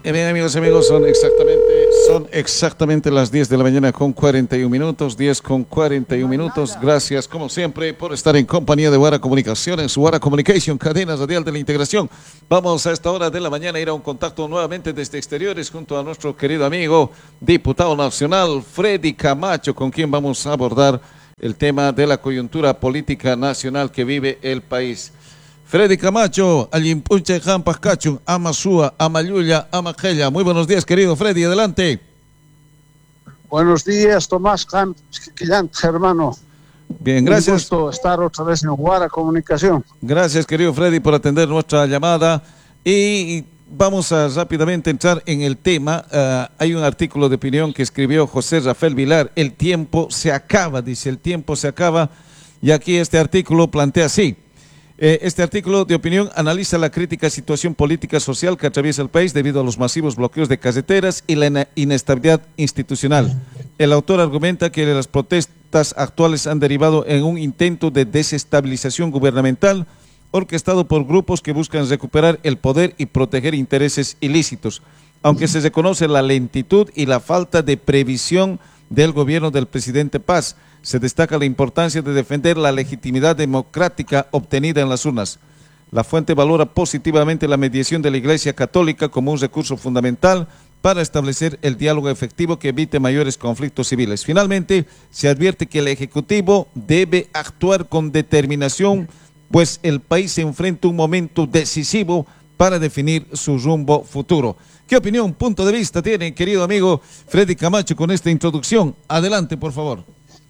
Bien, amigos y amigos, son exactamente las 10 de la mañana con 41 minutos, 10 con 41 minutos. Gracias, como siempre, por estar en compañía de Guara Comunicaciones, Guara Communication, cadena radial de la integración. Vamos a esta hora de la mañana a ir a un contacto nuevamente desde exteriores junto a nuestro querido amigo, diputado nacional, Freddy Camacho, con quien vamos a abordar el tema de la coyuntura política nacional que vive el país. Freddy Camacho, Alimpunche Jampas Cachu, Amasúa, Amayuya, Amagella. Muy buenos días, querido Freddy, adelante. Buenos días, Tomás Quillante, hermano. Bien, gracias. Un gusto estar otra vez en Guara Comunicación. Gracias, querido Freddy, por atender nuestra llamada. Y vamos a rápidamente entrar en el tema. Hay un artículo de opinión que escribió José Rafael Vilar. El tiempo se acaba, dice, el tiempo se acaba. Y aquí este artículo plantea así. Este artículo de opinión analiza la crítica situación política social que atraviesa el país debido a los masivos bloqueos de carreteras y la inestabilidad institucional. El autor argumenta que las protestas actuales han derivado en un intento de desestabilización gubernamental orquestado por grupos que buscan recuperar el poder y proteger intereses ilícitos, aunque se reconoce la lentitud y la falta de previsión del gobierno del presidente Paz. Se destaca la importancia de defender la legitimidad democrática obtenida en las urnas. La fuente valora positivamente la mediación de la Iglesia Católica como un recurso fundamental para establecer el diálogo efectivo que evite mayores conflictos civiles. Finalmente, se advierte que el Ejecutivo debe actuar con determinación, pues el país se enfrenta a un momento decisivo para definir su rumbo futuro. ¿Qué opinión, punto de vista tiene, querido amigo Freddy Camacho, con esta introducción? Adelante, por favor.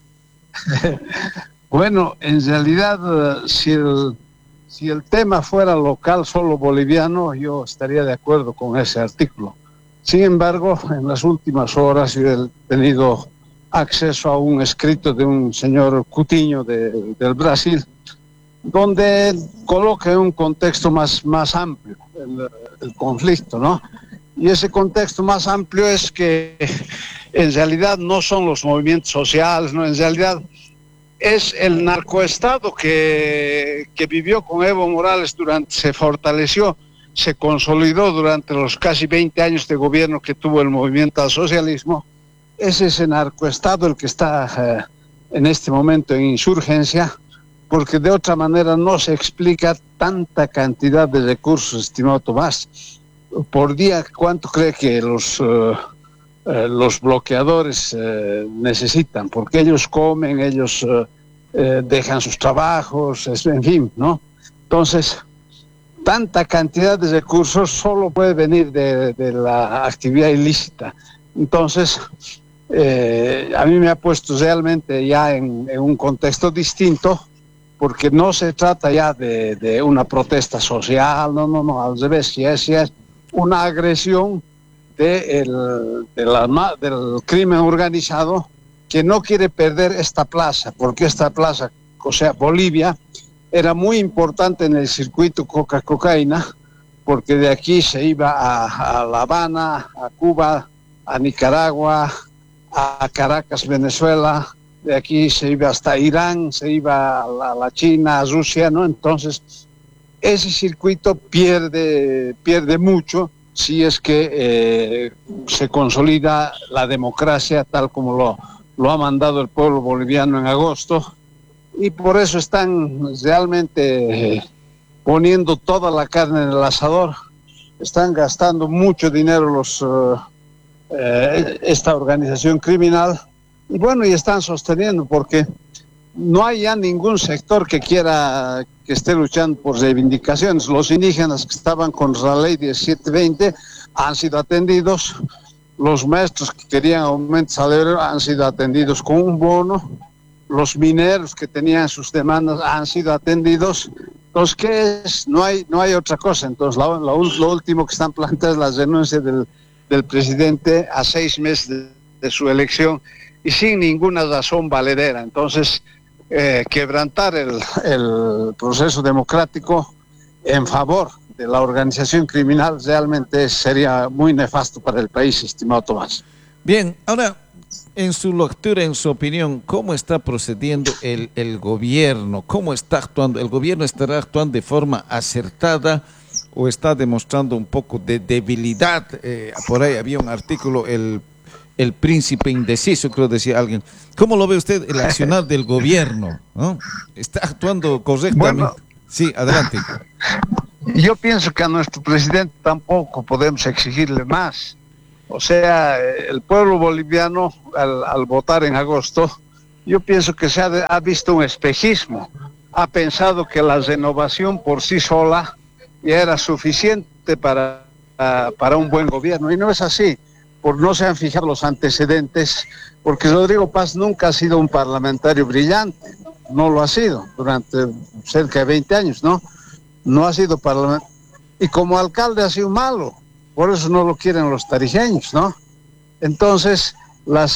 Bueno, en realidad, si el tema fuera local, solo boliviano, yo estaría de acuerdo con ese artículo. Sin embargo, en las últimas horas yo he tenido acceso a un escrito de un señor Coutinho del Brasil, donde coloca en un contexto más amplio el conflicto, ¿no? Y ese contexto más amplio es que en realidad no son los movimientos sociales, no, en realidad es el narcoestado que vivió con Evo Morales se fortaleció, se consolidó durante los casi 20 años de gobierno que tuvo el movimiento al socialismo. Es ese narcoestado el que está en este momento en insurgencia, porque de otra manera no se explica tanta cantidad de recursos, estimado Tomás. Por día, ¿cuánto cree que los bloqueadores necesitan? Porque ellos comen, ellos dejan sus trabajos, en fin, ¿no? Entonces, tanta cantidad de recursos solo puede venir de la actividad ilícita. Entonces, a mí me ha puesto realmente ya en un contexto distinto, porque no se trata ya de una protesta social, no, al revés, ya es una agresión del crimen organizado que no quiere perder esta plaza, porque esta plaza, o sea, Bolivia, era muy importante en el circuito cocaína, porque de aquí se iba a La Habana, a Cuba, a Nicaragua, a Caracas, Venezuela, de aquí se iba hasta Irán, se iba a la China, a Rusia, ¿no? Entonces, ese circuito pierde mucho si es que se consolida la democracia tal como lo ha mandado el pueblo boliviano en agosto, y por eso están realmente poniendo toda la carne en el asador, están gastando mucho dinero esta organización criminal, y bueno, y están sosteniendo, porque no hay ya ningún sector que esté luchando por reivindicaciones. Los indígenas que estaban con la ley 1720 han sido atendidos, los maestros que querían aumento salarial han sido atendidos con un bono, los mineros que tenían sus demandas han sido atendidos. Entonces, ¿qué es? No hay otra cosa. Entonces, lo último que están planteando es la renuncia del presidente a 6 meses de su elección y sin ninguna razón valedera. Entonces, quebrantar el proceso democrático en favor de la organización criminal realmente sería muy nefasto para el país, estimado Tomás. Bien, ahora, en su lectura, en su opinión, ¿cómo está procediendo el gobierno? ¿Cómo está actuando? ¿El gobierno estará actuando de forma acertada o está demostrando un poco de debilidad? Por ahí había un artículo, el príncipe indeciso, creo decía alguien. ¿Cómo lo ve usted el accionar del gobierno, ¿no? ¿Está actuando correctamente? Bueno, sí, adelante. yo pienso que a nuestro presidente tampoco podemos exigirle más. O sea, el pueblo boliviano al votar en agosto, yo pienso que ha visto un espejismo. Ha pensado que la renovación por sí sola ya era suficiente para un buen gobierno. Y no es así. No se han fijado los antecedentes, porque Rodrigo Paz nunca ha sido un parlamentario brillante. No lo ha sido durante cerca de 20 años, ¿no? No ha sido parlamentario. Y como alcalde ha sido malo. Por eso no lo quieren los tarijeños, ¿no? Entonces, las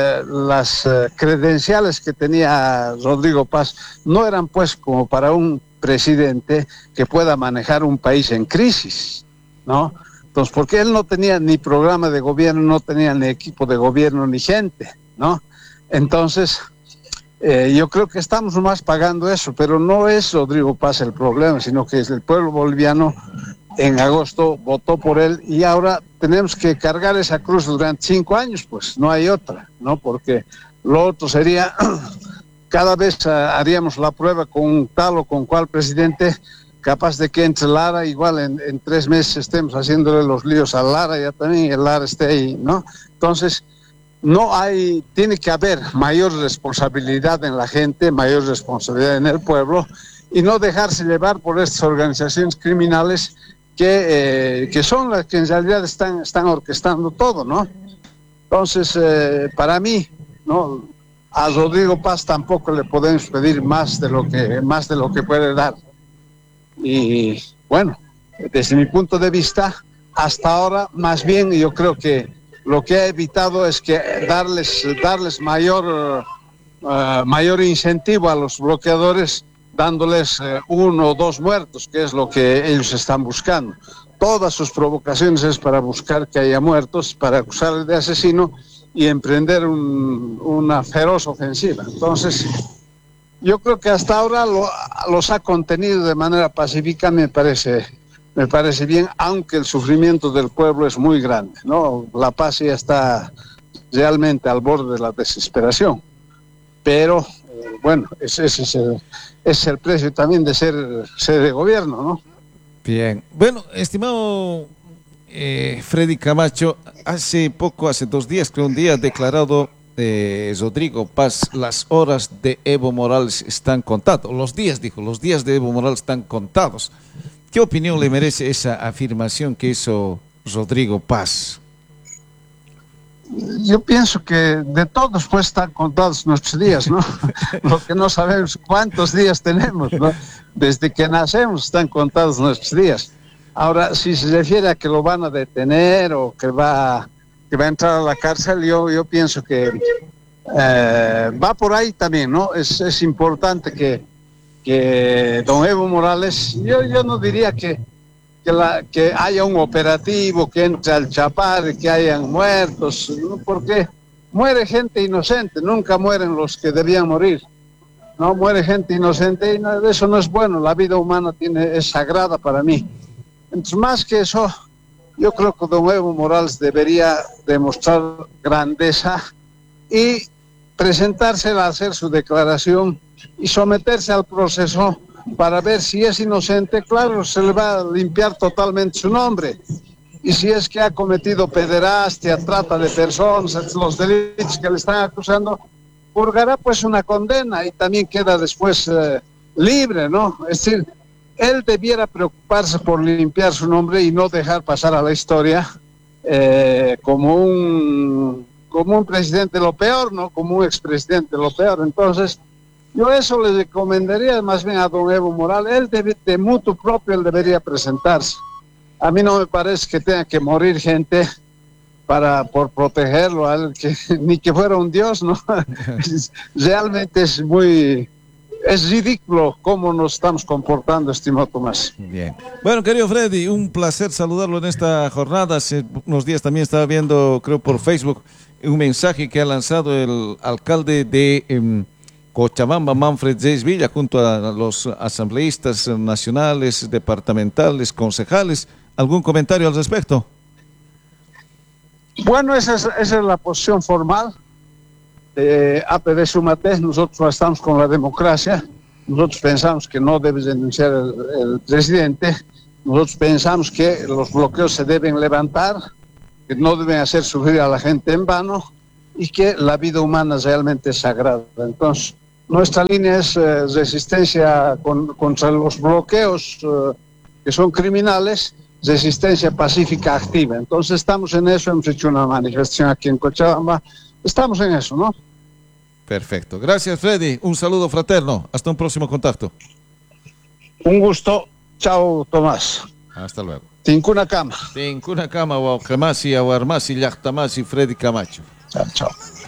credenciales que tenía Rodrigo Paz no eran pues como para un presidente que pueda manejar un país en crisis, ¿no? Entonces, porque él no tenía ni programa de gobierno, no tenía ni equipo de gobierno, ni gente, ¿no? Entonces, yo creo que estamos más pagando eso, pero no es Rodrigo Paz el problema, sino que es el pueblo boliviano. En agosto votó por él y ahora tenemos que cargar esa cruz durante 5 años, pues no hay otra, ¿no? Porque lo otro sería, cada vez haríamos la prueba con tal o con cual presidente, capaz de que entre Lara, igual en 3 meses estemos haciéndole los líos a Lara, ya también el Lara esté ahí, ¿no? Entonces, tiene que haber mayor responsabilidad en la gente, mayor responsabilidad en el pueblo y no dejarse llevar por estas organizaciones criminales que son las que en realidad están orquestando todo, ¿no? Entonces, para mí, ¿no? A Rodrigo Paz tampoco le podemos pedir más de lo que puede dar. Y bueno, desde mi punto de vista, hasta ahora, más bien yo creo que lo que ha evitado es que darles mayor incentivo a los bloqueadores, dándoles 1 o 2 muertos, que es lo que ellos están buscando. Todas sus provocaciones es para buscar que haya muertos, para acusarle de asesino y emprender una feroz ofensiva. Entonces, yo creo que hasta ahora los ha contenido de manera pacífica, me parece bien, aunque el sufrimiento del pueblo es muy grande, ¿no? La Paz ya está realmente al borde de la desesperación. Pero, bueno, ese es el precio también de ser de gobierno, ¿no? Bien. Bueno, estimado Freddy Camacho, hace 2 días, creo un día, ha declarado Rodrigo Paz, las horas de Evo Morales están contadas. Los días de Evo Morales están contados. ¿Qué opinión le merece esa afirmación que hizo Rodrigo Paz? Yo pienso que de todos pues están contados nuestros días, ¿no? Lo que no sabemos cuántos días tenemos, ¿no? Desde que nacemos están contados nuestros días. Ahora, si se refiere a que lo van a detener o que va a entrar a la cárcel, yo pienso que va por ahí también, ¿no? Es importante que don Evo Morales, yo no diría que haya un operativo, que entre al Chapar, que hayan muertos, ¿no? Porque muere gente inocente, nunca mueren los que debían morir, no muere gente inocente y eso no es bueno. La vida humana es sagrada para mí. Entonces, más que eso, yo creo que don Evo Morales debería demostrar grandeza y presentarse a hacer su declaración y someterse al proceso para ver si es inocente. Claro, se le va a limpiar totalmente su nombre. Y si es que ha cometido pederastia, trata de personas, los delitos que le están acusando, purgará pues una condena y también queda después libre, ¿no? Es decir, él debiera preocuparse por limpiar su nombre y no dejar pasar a la historia como un presidente lo peor, ¿no? Como un expresidente lo peor. Entonces, yo eso le recomendaría más bien a don Evo Morales. Él de mutuo propio él debería presentarse. A mí no me parece que tenga que morir gente por protegerlo, ni que fuera un dios, ¿no? Realmente es ridículo cómo nos estamos comportando, estimado Tomás. Bien. Bueno, querido Freddy, un placer saludarlo en esta jornada. Hace unos días también estaba viendo, creo por Facebook, un mensaje que ha lanzado el alcalde Cochabamba, Manfred Zeis Villa, junto a los asambleístas nacionales, departamentales, concejales. ¿Algún comentario al respecto? Bueno, esa es la posición formal de APD Sumate. Nosotros no estamos con la democracia. Nosotros pensamos que no debe denunciar el presidente. Nosotros pensamos que los bloqueos se deben levantar, que no deben hacer sufrir a la gente en vano y que la vida humana realmente es sagrada. Entonces, nuestra línea es resistencia contra los bloqueos que son criminales, resistencia pacífica activa. Entonces estamos en eso, hemos hecho una manifestación aquí en Cochabamba, estamos en eso, ¿no? Perfecto. Gracias, Freddy. Un saludo fraterno. Hasta un próximo contacto. Un gusto. Chao, Tomás. Hasta luego. Tincuna Cama. Tincuna Cama, Waucamasi, Aguarmasi, Yachtamasi, Freddy Camacho. Chao, chao.